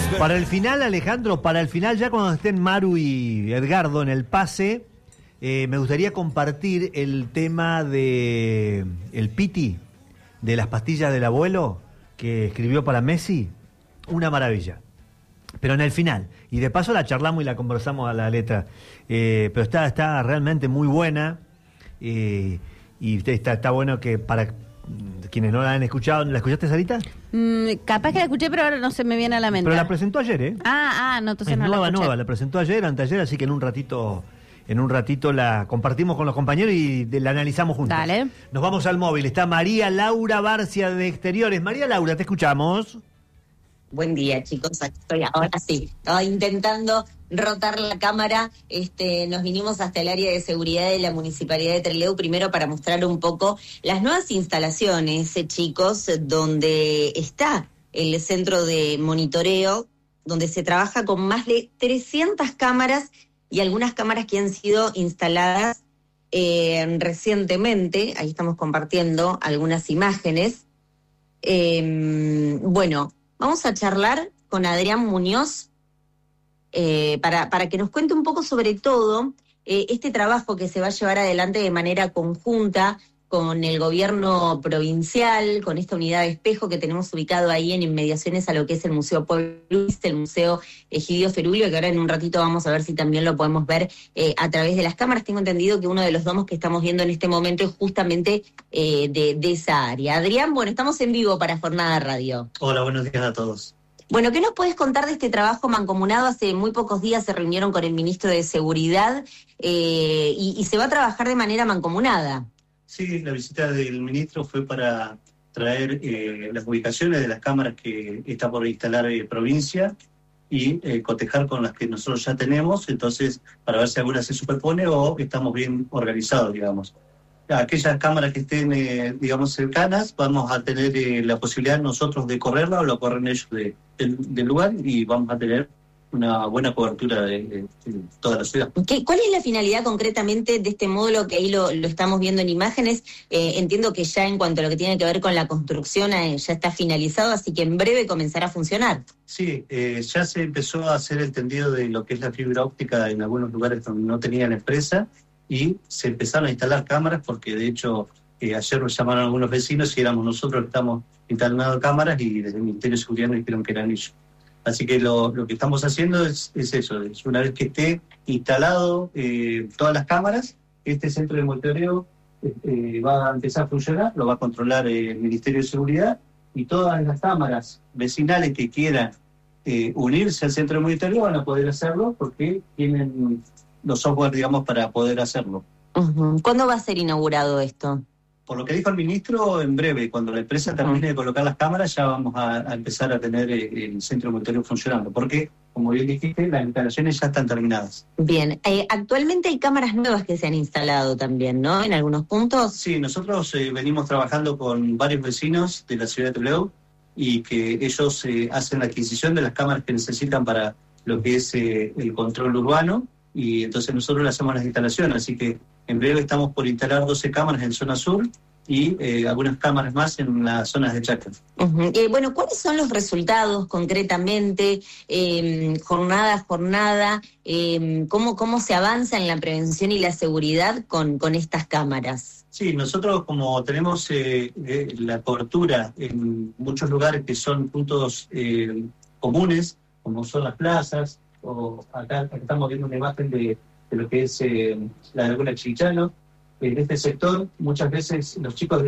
Para el final, Alejandro, para el final, ya cuando estén Maru y Edgardo en el pase, me gustaría compartir el tema de el Piti, de las pastillas del abuelo, que escribió para Messi. Una maravilla. Pero en el final. Y de paso la charlamos y la conversamos a la letra. Pero está realmente muy buena. Y está bueno que para quienes no la han escuchado. ¿La escuchaste, Sarita? Capaz que la escuché, pero ahora no se me viene a la mente. Pero la presentó ayer, ¿eh? No, entonces es no nueva, la escuché. la presentó ayer, anteayer, así que en un ratito la compartimos con los compañeros y la analizamos juntos. Dale. Nos vamos al móvil. Está María Laura Barcia de Exteriores. María Laura, te escuchamos. Buen día, chicos. Aquí estoy ahora sí. Estaba intentando rotar la cámara. Nos vinimos hasta el área de seguridad de la Municipalidad de Trelew, primero para mostrar un poco las nuevas instalaciones, chicos, donde está el centro de monitoreo, donde se trabaja con más de 300 cámaras y algunas cámaras que han sido instaladas recientemente. Ahí estamos compartiendo algunas imágenes. Vamos a charlar con Adrián Muñoz para que nos cuente un poco sobre todo este trabajo que se va a llevar adelante de manera conjunta con el gobierno provincial, con esta unidad de espejo que tenemos ubicado ahí en inmediaciones a lo que es el Museo Pueblo Luis, el Museo Egidio Ferulio, que ahora en un ratito vamos a ver si también lo podemos ver a través de las cámaras. Tengo entendido que uno de los domos que estamos viendo en este momento es justamente de esa área. Adrián, bueno, estamos en vivo para Jornada Radio. Hola, buenos días a todos. Bueno, ¿qué nos puedes contar de este trabajo mancomunado? Hace muy pocos días se reunieron con el ministro de Seguridad y se va a trabajar de manera mancomunada. Sí, la visita del ministro fue para traer las ubicaciones de las cámaras que está por instalar provincia y cotejar con las que nosotros ya tenemos, entonces para ver si alguna se superpone o estamos bien organizados, digamos. Aquellas cámaras que estén, cercanas, vamos a tener la posibilidad nosotros de correrla o lo corren ellos del lugar y vamos a tener una buena cobertura de toda la ciudad. ¿Cuál es la finalidad concretamente de este módulo que ahí lo estamos viendo en imágenes? Entiendo que ya en cuanto a lo que tiene que ver con la construcción ya está finalizado, así que en breve comenzará a funcionar. Sí, ya se empezó a hacer el tendido de lo que es la fibra óptica en algunos lugares donde no tenía la empresa y se empezaron a instalar cámaras porque de hecho ayer nos llamaron algunos vecinos y éramos nosotros que estamos instalando cámaras y desde el Ministerio de Seguridad nos dijeron que eran ellos. Así que lo que estamos haciendo es eso, es una vez que esté instalado todas las cámaras, este centro de monitoreo va a empezar a funcionar, lo va a controlar el Ministerio de Seguridad y todas las cámaras vecinales que quieran unirse al centro de monitoreo van a poder hacerlo porque tienen los software, digamos, para poder hacerlo. Uh-huh. ¿Cuándo va a ser inaugurado esto? Por lo que dijo el ministro, en breve, cuando la empresa termine de colocar las cámaras, ya vamos a empezar a tener el centro de monitoreo funcionando, porque, como bien dijiste, las instalaciones ya están terminadas. Bien, actualmente hay cámaras nuevas que se han instalado también, ¿no?, en algunos puntos. Sí, nosotros venimos trabajando con varios vecinos de la ciudad de Trelew y que ellos hacen la adquisición de las cámaras que necesitan para lo que es el control urbano, y entonces nosotros le hacemos las instalaciones, así que en breve estamos por instalar 12 cámaras en zona sur y algunas cámaras más en las zonas de Chacra. Uh-huh. ¿Cuáles son los resultados concretamente, jornada a jornada? ¿Cómo se avanza en la prevención y la seguridad con estas cámaras? Sí, nosotros como tenemos la cobertura en muchos lugares que son puntos comunes, como son las plazas, o acá estamos viendo una imagen de lo que es la Laguna Chilchano. En este sector muchas veces los chicos